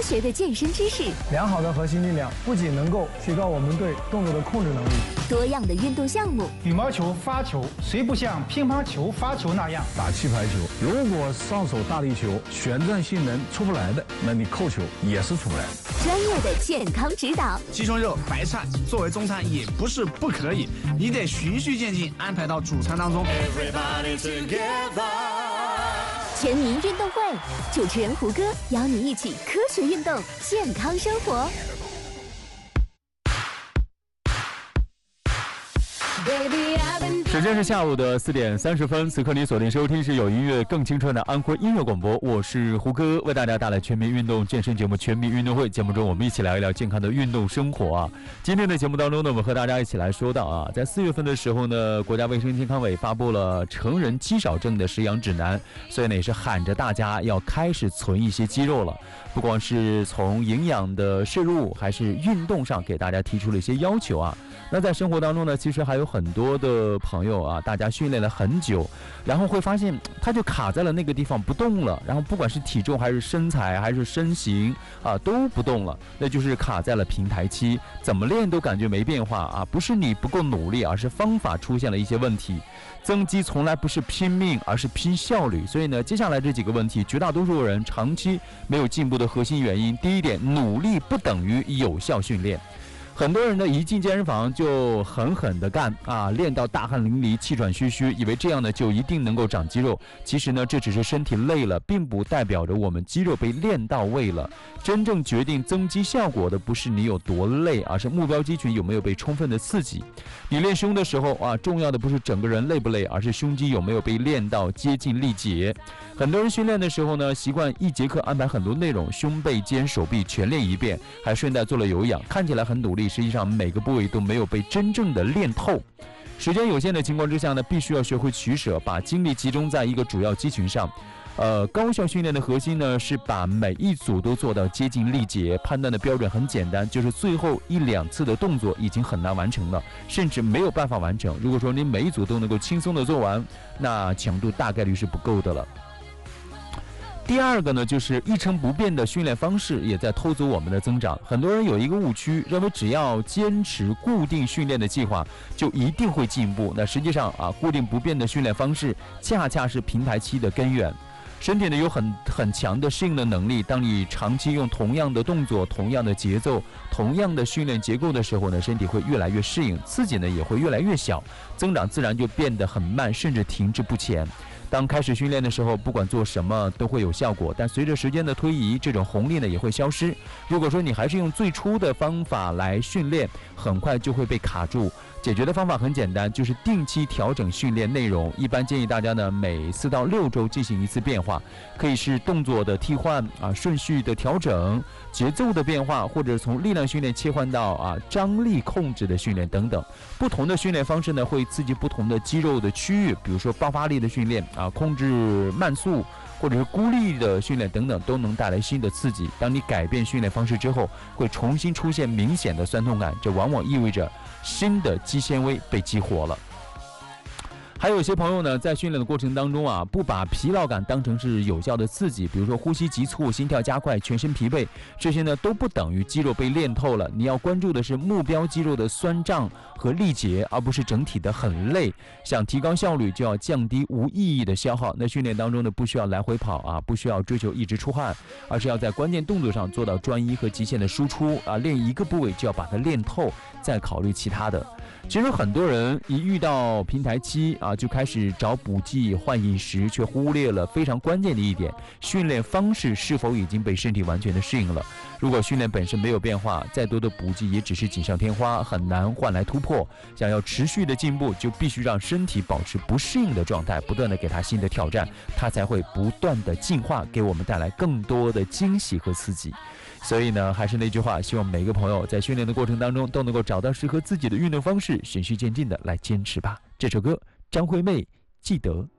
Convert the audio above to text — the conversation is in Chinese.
学的健身知识。 良好的核心力量不仅能够提高我们对动作的控制能力， 多样的运动项目。 羽毛球发球虽不像乒乓球发球那样打气排球，如果上手大力球旋转性能出不来的，那你扣球也是出不来的。 专业的健康指导， 鸡胸肉、白菜作为中餐也不是不可以，你得循序渐进安排到主餐当中。 全民运动会，主持人胡歌邀你一起科学运动，健康生活。 时间是下午的4点30分，此刻你锁定收听是有音乐更青春的安徽音乐广播，我是胡歌，为大家带来全民运动健身节目《全民运动会》。节目中我们一起聊一聊健康的运动生活啊。今天的节目当中呢，我们和大家一起来说到啊，在4月份的时候呢，国家卫生健康委发布了成人肌少症的食养指南，所以呢也是喊着大家要开始存一些肌肉了。不光是从营养的摄入，还是运动上给大家提出了一些要求啊。那在生活当中呢，其实还有很多的朋友啊，大家训练了很久，然后会发现他就卡在了那个地方不动了，然后不管是体重还是身材还是身形啊都不动了，那就是卡在了平台期，怎么练都感觉没变化啊，不是你不够努力，而是方法出现了一些问题。增肌从来不是拼命，而是拼效率。所以呢，接下来这几个问题，绝大多数人长期没有进步的核心原因，第一点，努力不等于有效训练。很多人呢一进健身房就狠狠地干啊，练到大汗淋漓、气喘吁吁，以为这样呢就一定能够长肌肉。其实呢，这只是身体累了，并不代表着我们肌肉被练到位了。真正决定增肌效果的不是你有多累，而是目标肌群有没有被充分的刺激。你练胸的时候啊，重要的不是整个人累不累，而是胸肌有没有被练到接近力竭。很多人训练的时候呢，习惯一节课安排很多内容，胸背肩手臂全练一遍，还顺带做了有氧，看起来很努力，实际上每个部位都没有被真正的练透。时间有限的情况之下呢，必须要学会取舍，把精力集中在一个主要肌群上。高效训练的核心呢，是把每一组都做到接近力竭。判断的标准很简单，就是最后1-2次的动作已经很难完成了，甚至没有办法完成。如果说你每一组都能够轻松的做完，那强度大概率是不够的了。第二个呢，就是一成不变的训练方式也在偷走我们的增长。很多人有一个误区，认为只要坚持固定训练的计划就一定会进步。那实际上啊，固定不变的训练方式恰恰是平台期的根源。身体呢有很强的适应的能力，当你长期用同样的动作、同样的节奏、同样的训练结构的时候呢，身体会越来越适应，刺激呢也会越来越小，增长自然就变得很慢，甚至停滞不前。当开始训练的时候，不管做什么都会有效果，但随着时间的推移，这种红利呢也会消失。如果说你还是用最初的方法来训练，很快就会被卡住。解决的方法很简单，就是定期调整训练内容。一般建议大家呢，每4到6周进行一次变化，可以是动作的替换啊、顺序的调整、节奏的变化，或者从力量训练切换到张力控制的训练等等。不同的训练方式呢，会刺激不同的肌肉的区域，比如说爆发力的训练啊，控制慢速，或者是孤立的训练等等，都能带来新的刺激。当你改变训练方式之后，会重新出现明显的酸痛感，这往往意味着新的肌纤维被激活了。还有一些朋友呢，在训练的过程当中啊，不把疲劳感当成是有效的刺激，比如说呼吸急促、心跳加快、全身疲惫，这些呢都不等于肌肉被练透了。你要关注的是目标肌肉的酸胀和力竭，而不是整体的很累。想提高效率，就要降低无意义的消耗。那训练当中呢，不需要来回跑啊，不需要追求一直出汗，而是要在关键动作上做到专一和极限的输出啊。练一个部位就要把它练透，再考虑其他的。其实很多人一遇到平台期啊，就开始找补剂换饮食，却忽略了非常关键的一点，训练方式是否已经被身体完全的适应了。如果训练本身没有变化，再多的补剂也只是锦上添花，很难换来突破。想要持续的进步，就必须让身体保持不适应的状态，不断的给它新的挑战，它才会不断的进化，给我们带来更多的惊喜和刺激。所以呢，还是那句话，希望每个朋友在训练的过程当中都能够找到适合自己的运动方式，循序渐进的来坚持吧。这首歌张惠妹，记得。